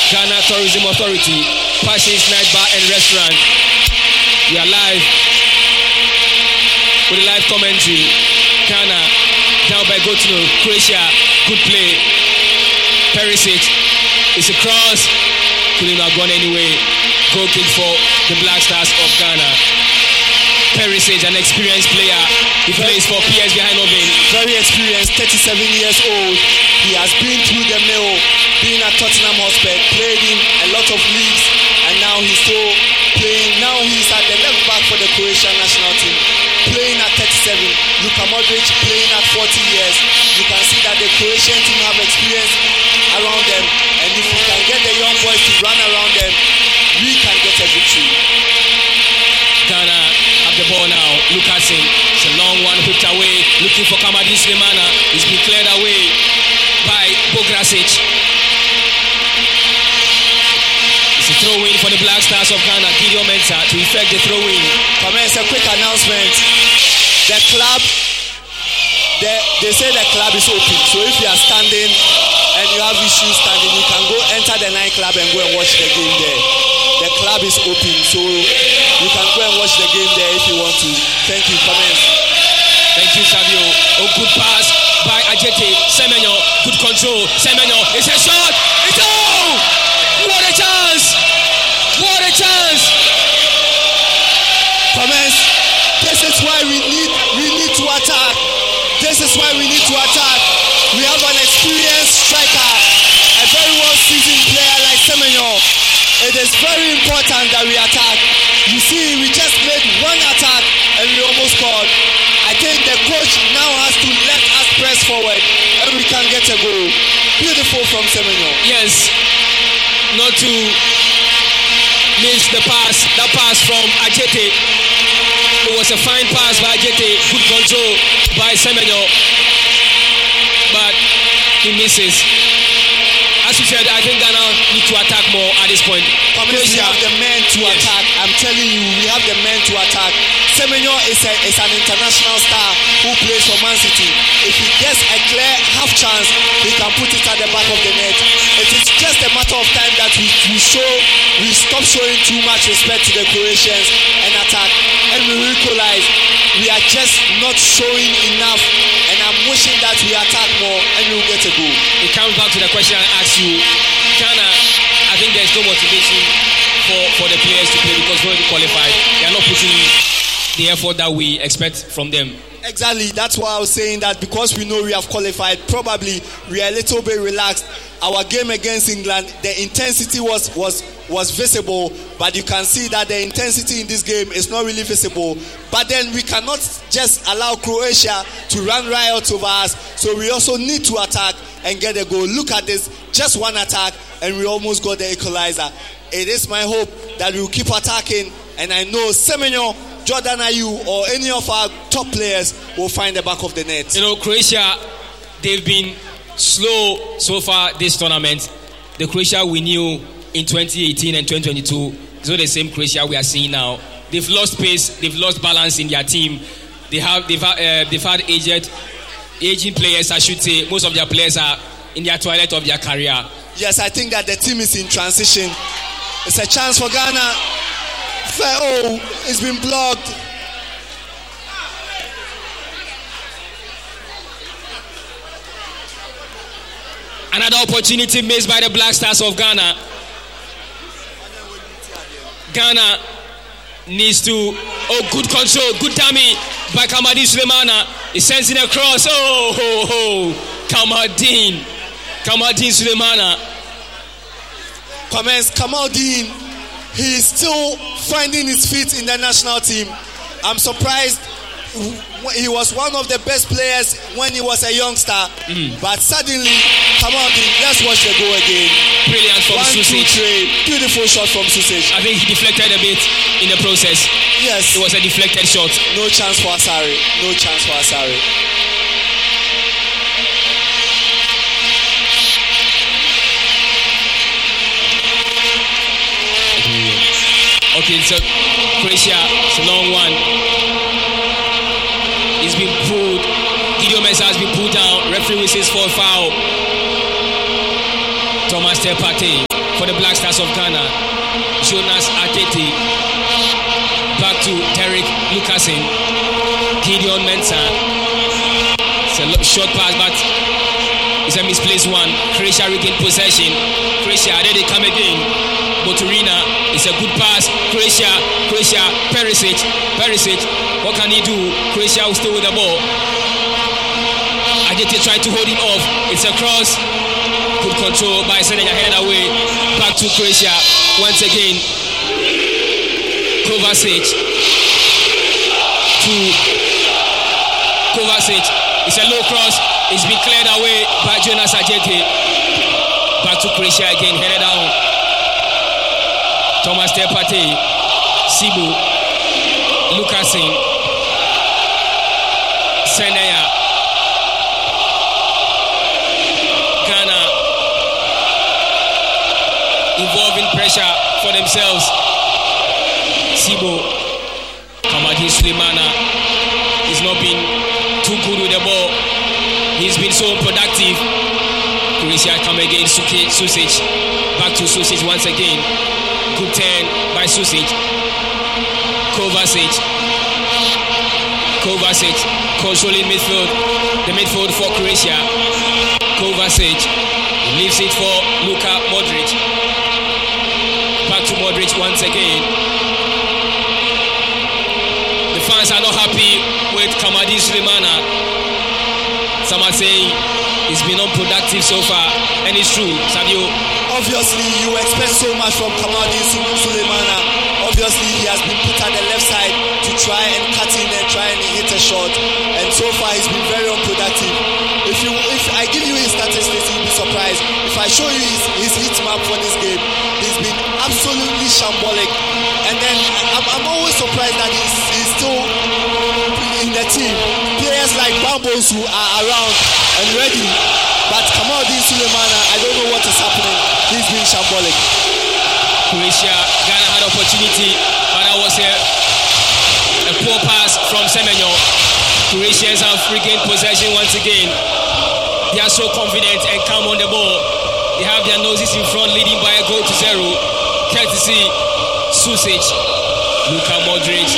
Ghana Tourism Authority, Passions Night Bar and Restaurant. We are live with a live commentary. Ghana down by Gotino, Croatia, good play. Perisic, it's a cross, couldn't have gone anyway. Goal kick for the Black Stars of Ghana. Perisic, an experienced player. He plays for PSV Eindhoven. Very experienced, 37 years old. He has been through the mill, being at Tottenham Hotspur, played in a lot of leagues, and now he's still playing. Now he's at the left back for the Croatian national team, playing at 37. Luka Modric playing at 40 years. You can see that the Croatian team have experience around them, and if we can get the young boys to run around them, we can get a victory. Ghana have the ball now. Lukasen, it's a long one, whipped away, looking for Kamadi Sulemana. It's been cleared away by Bograsic. It's a throw-in for the Black Stars of Ghana. Gideon Mensah to effect the throw-in. Commence a quick announcement. The club, they say the club is open. So if you are standing and you have issues standing, you can go enter the nightclub and go and watch the game there. The club is open, so you can go and watch the game there if you want to. Thank you. Commence. Thank you, Savio. Oh, good pass by Ajete. Semenyo, good control. Semenyo, it's a shot. It's what a chance! What a chance! Commence. This is why we need to attack. This is why we need to attack. We have an experienced striker, a very well-seasoned player like Semenyo. It is very important that we attack. You see, we just made one attack and we almost scored. I think the coach now has to let us press forward and we can get a goal. Beautiful from Semenyo. Yes, not to miss the pass. That pass from Ajete. It was a fine pass by Ajete. Good control by Semenyo. But he misses. As you said, I think Ghana need to attack more at this point. We have the men to attack. I'm telling you, we have the men to attack. Semenyo is an international star who plays for Man City. If he gets a clear half chance, he can put it at the back of the net. It is just a matter of time that we stop showing too much respect to the Croatians and attack, and we will equalize. We are just not showing enough, and I'm wishing that we attack more and we will get a goal. It comes back to the question I asked you. Ghana, I think there's no motivation for the players to play because we're already qualified. They are not putting the effort that we expect from them. Exactly, that's why I was saying that because we know we have qualified, probably we are a little bit relaxed. Our game against England, the intensity was visible, but you can see that the intensity in this game is not really visible. But then we cannot just allow Croatia to run riot over us, so we also need to attack and get a goal. Look at this, just one attack and we almost got the equalizer. It is my hope that we will keep attacking, and I know Semenyo, Jordan Ayew or any of our top players will find the back of the net. You know, Croatia, they've been slow so far this tournament. The Croatia we knew in 2018 and 2022 is not the same Croatia we are seeing now. They've lost pace, they've lost balance in their team. They've had aging players, I should say. Most of their players are in their twilight of their career. Yes, I think that the team is in transition. It's a chance for Ghana. Oh, it's been blocked. Another opportunity missed by the Black Stars of Ghana. Ghana needs to, good control, good dummy by Kamadi Sulemana. He sends in a cross. Kamaldeen Sulemana. Commence Kamaldeen. He is still finding his feet in the national team. I'm surprised. He was one of the best players when he was a youngster, but suddenly, Kamaldeen, let's watch the goal again. Brilliant from Susic. Beautiful shot from Susic. I think he deflected a bit in the process. Yes. It was a deflected shot. No chance for Asare. No chance for Asare. Okay, so Croatia, it's a long one. He's been pulled. Gideon Mensah has been pulled down. Referee whistles for a foul. Thomas Tepate for the Black Stars of Ghana. Jonas Adjeti. Back to Derek Lucasen. Gideon Mensah. It's a short pass, but it's a misplaced one. Croatia regain possession. Croatia, there they come again. Motorina, it's a good pass. Croatia, Perisic. What can he do? Croatia will stay with the ball. Adjeti tried to hold him off. It's a cross. Good control by Senegal, headed away. Back to Croatia once again. Kovacic. It's a low cross. It's been cleared away by Jonas Adjeti. Back to Croatia again, headed down. Thomas Tepate, Sibu, Lucasen, Senea. Ghana involving pressure for themselves. Sibu, Kamadi Sulemana. He's not been too good with the ball. He's been so unproductive. Croatia come again. Susic. Back to Susic once again. Good turn by Susic. Kovacic. Controlling midfield. The midfield for Croatia. Kovacic. Leaves it for Luka Modric. Back to Modric once again. The fans are not happy with Kamadi Sulemana. Some are saying he's been unproductive so far, and it's true. Savio, obviously you expect so much from Kamadi Sulemana. Obviously he has been put at the left side to try and cut in and try and hit a shot, and so far he's been very unproductive. If I give you his statistics, you'll be surprised. If I show you his hit map for this game, he's been absolutely shambolic. And then I'm always surprised that he's still in the team. Players like Bambosu are around and ready, but Kamadi Sulemana, I don't know what is happening. He's been shambolic. Croatia, Ghana had opportunity, but that was a poor pass from Semenyo. Croatians have regained possession once again. They are so confident and calm on the ball. They have their noses in front, leading by a goal to 0. Courtesy Susic, Luka Modric.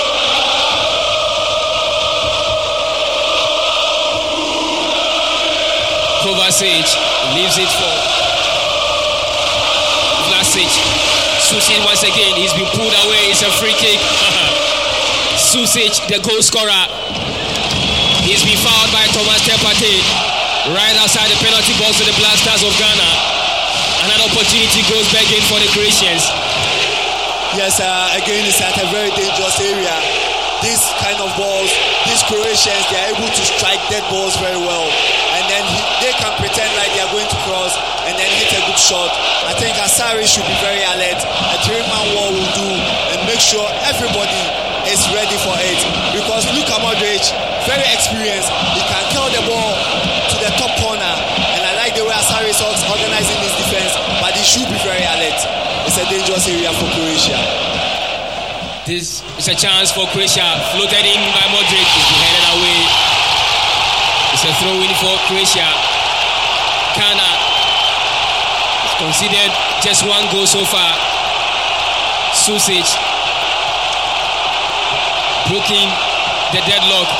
Kovacic leaves it for Vlasic. Susic once again, he's been pulled away. It's a free kick. Susic, the goal scorer. He's been fouled by Thomas Tepate right outside the penalty box to the Black Stars of Ghana. Another opportunity goes back in for the Croatians. Yes, again, it's at a very dangerous area. These kind of balls, these Croatians, they are able to strike dead balls very well. And then they can pretend like they are going to cross and then hit a good shot. I think Asari should be very alert. A 3-man wall will do and make sure everybody is ready for it. Because Luka Modric, very experienced, he can kill the ball to the top corner. And I like the way Asari is organizing his defense, but he should be very alert. It's a dangerous area for Croatia. This is a chance for Croatia. Floated in by Modric. He's been headed away. It's a throw-in for Croatia. Ghana has conceded just one goal so far. Susic broken the deadlock.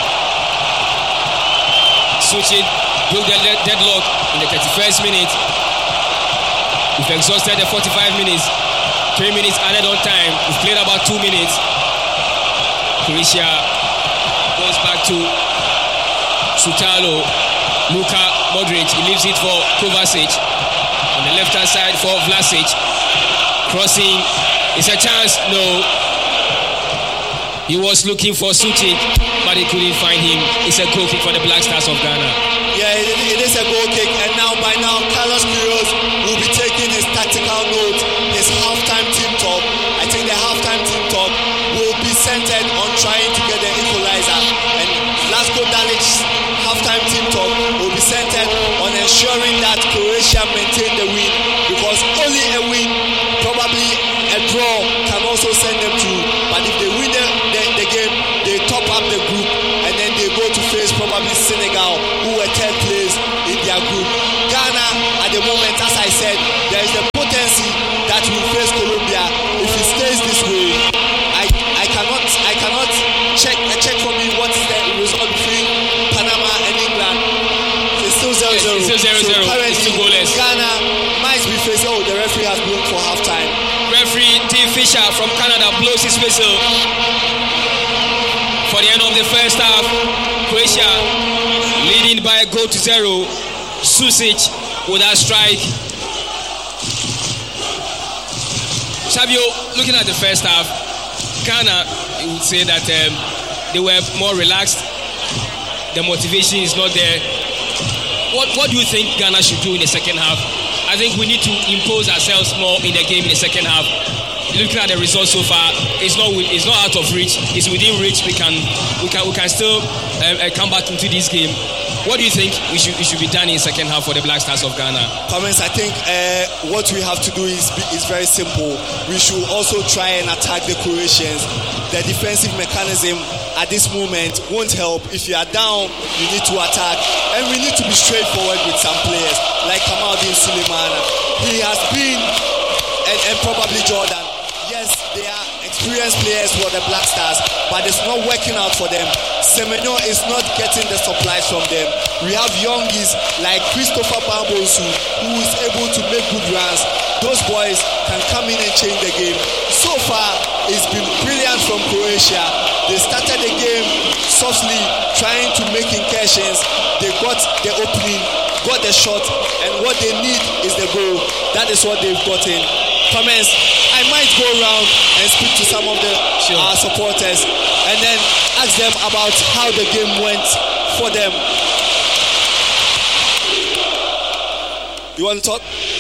Susic broke the deadlock in the 31st minute. We've exhausted the 45 minutes. 3 minutes added on time. We've played about 2 minutes. Croatia goes back to Sutalo. Luka Modric, he leaves it for Kovacic. On the left hand side for Vlasic. Crossing. It's a chance. No. He was looking for Susic, but he couldn't find him. It's a goal kick for the Black Stars of Ghana. Yeah, it is a goal kick. And by now, Carlos Queiroz will be taking his tactical note, his halftime team talk. I think the halftime team talk will be centered on trying to get the equalizer. And Zlatko Dalic's halftime team talk will be centered on ensuring that Croatia maintain the win. Because only a win, probably a draw, can also send them through. But if they win the game, they top up the group. And then they go to face probably Senegal, who were 10th place in their group. Ghana, at the moment, as I said, there is the potential face Colombia. If it stays this way, I cannot check for me what is the result between Panama and England. It's still 0-0. It's still 0-0. So currently, it's still goalless. Ghana might be facing. Oh, the referee has blown for halftime. Referee T. Fisher from Canada blows his whistle for the end of the first half. Croatia leading by a goal to 0. Susic with that strike. Savio, looking at the first half, Ghana, you would say that they were more relaxed. The motivation is not there. What do you think Ghana should do in the second half? I think we need to impose ourselves more in the game in the second half. Looking at the results so far, it's not out of reach. It's within reach. We can still come back into this game. What do you think it should be done in the second half for the Black Stars of Ghana? Comments, I think what we have to do is very simple. We should also try and attack the Croatians. The defensive mechanism at this moment won't help. If you are down, you need to attack. And we need to be straightforward with some players, like Kamaldeen Suleiman. He has been, and probably Jordan. Yes, they are experienced players for the Black Stars, but it's not working out for them. Semenyo is not getting the supplies from them. We have youngies like Christopher Bambosu, who is able to make good runs. Those boys can come in and change the game. So far, it's been brilliant from Croatia. They started the game softly, trying to make incursions. They got the opening, got the shot, and what they need is the goal. That is what they've gotten. Comments, I might go around and speak to some of our supporters and then ask them about how the game went for them. You want to talk?